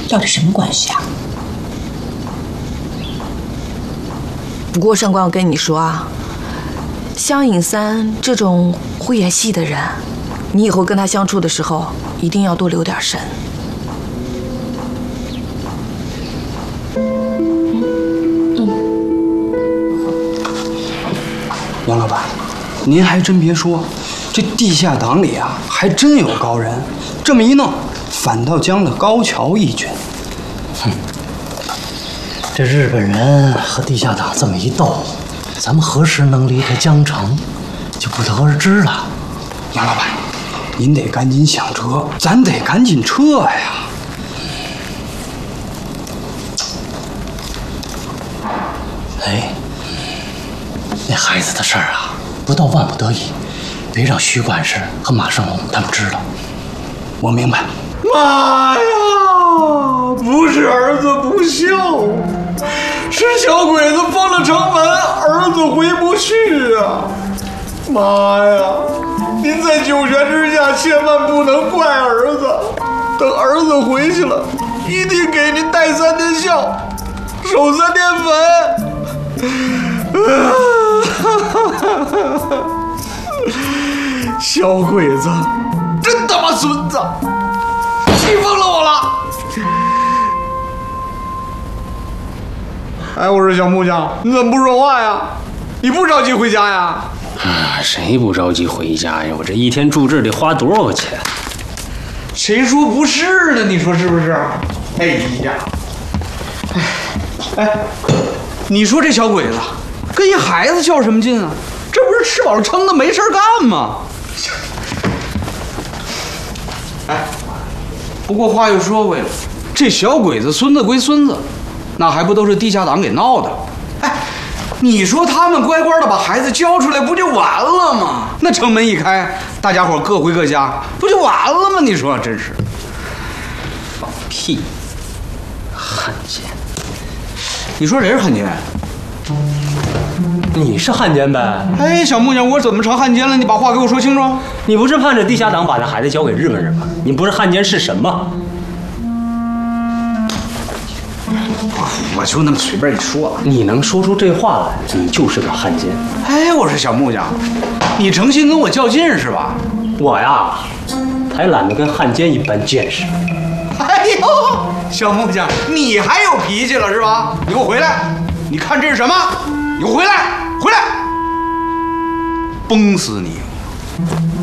要这什么关系啊？ 不过上官，我跟你说啊，香隐三这种会演戏的人，你以后跟他相处的时候一定要多留点神。 杨老板，您还真别说，这地下党里啊，还真有高人。这么一弄，反倒将了高桥一军。 哼，这日本人和地下党这么一斗，咱们何时能离开江城，就不得而知了。 杨老板，您得赶紧想辙，咱得赶紧撤呀。 哎，那孩子的事儿啊，不到万不得已，别让徐管事和马胜龙他们知道。 我明白。 妈呀！不是儿子不孝，是小鬼子封了城门，儿子回不去啊！妈呀！您在九泉之下千万不能怪儿子，等儿子回去了，一定给您带3天孝，守3天坟。小鬼子，真他妈孙子，气疯了我了！哎，我说小木匠，你怎么不说话呀？你不着急回家呀？ 啊，谁不着急回家呀？我这一天住这儿得花多少钱？ 谁说不是呢？你说是不是？哎呀，哎，你说这小鬼子跟一孩子较什么劲啊？这不是吃饱了撑的没事干吗？哎，不过话又说回来，这小鬼子孙子归孙子，那还不都是地下党给闹的？哎，你说他们乖乖的把孩子交出来，不就完了吗？那城门一开，大家伙各回各家，不就完了吗？你说真是。 放屁！汉奸！ 你说谁是汉奸？ 你是汉奸呗？ 哎，小木匠，我怎么成汉奸了？你把话给我说清楚。 你不是盼着地下党把那孩子交给日本人吗？你不是汉奸是什么？ 我就那么随便一说。 你能说出这话来，你就是个汉奸。 哎，我说小木匠，你诚心跟我较劲是吧？ 我呀，才懒得跟汉奸一般见识。 哎呦，小木匠，你还有脾气了是吧？你给我回来！你看这是什么？你给我回来！回来！崩死你！